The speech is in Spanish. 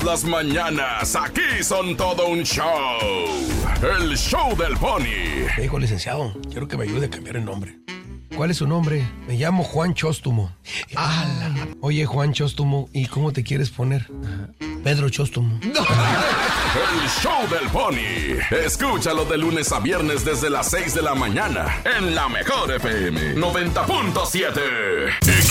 Las mañanas aquí son todo un show. El show del Pony. Me dijo, licenciado, quiero que me ayude a cambiar el nombre. ¿Cuál es su nombre? Me llamo Juan Chóstomo. Oye, Juan Chóstomo, ¿y cómo te quieres poner? Pedro Chóstomo. El show del Pony. Escúchalo de lunes a viernes desde las 6 de la mañana en la mejor FM 90.7.